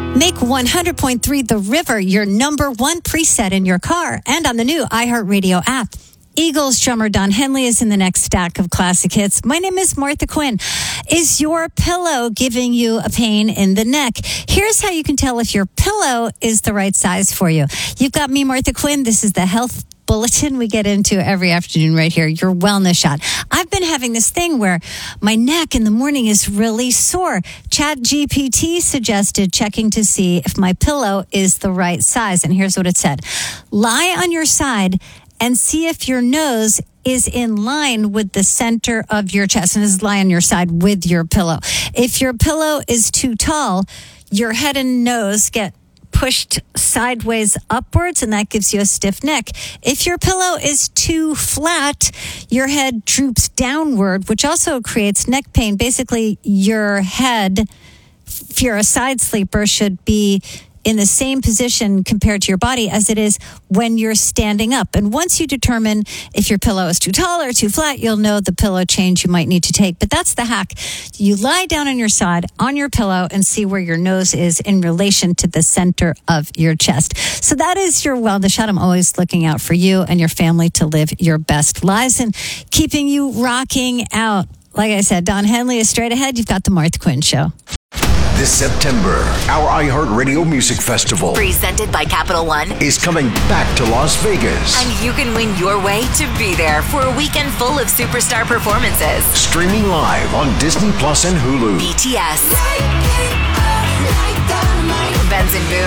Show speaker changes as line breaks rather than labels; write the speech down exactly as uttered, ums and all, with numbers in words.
Make one hundred point three The River your number one preset in your car and on the new iHeartRadio app. Eagles drummer Don Henley is in the next stack of classic hits. My name is Martha Quinn. Is your pillow giving you a pain in the neck? Here's how you can tell if your pillow is the right size for you. You've got me, Martha Quinn. This is the Health Bulletin we get into every afternoon right here, your wellness shot. I've been having this thing where my neck in the morning is really sore. Chat G P T suggested checking to see if my pillow is the right size. And here's what it said. Lie on your side and see if your nose is in line with the center of your chest. And this is lie on your side with your pillow. If your pillow is too tall, your head and nose get pushed sideways upwards, and that gives you a stiff neck. If your pillow is too flat, your head droops downward, which also creates neck pain. Basically, your head, if you're a side sleeper, should be in the same position compared to your body as it is when you're standing up. And once you determine if your pillow is too tall or too flat, you'll know the pillow change you might need to take. But that's the hack. You lie down on your side on your pillow and see where your nose is in relation to the center of your chest. So that is your wellness shot. I'm always looking out for you and your family to live your best lives and keeping you rocking out. Like I said, Don Henley is straight ahead. You've got the Martha Quinn Show.
This September, our iHeartRadio Music Festival,
presented by Capital One,
is coming back to Las Vegas.
And you can win your way to be there for a weekend full of superstar performances.
Streaming live on Disney Plus and Hulu.
B T S, Benson Boone,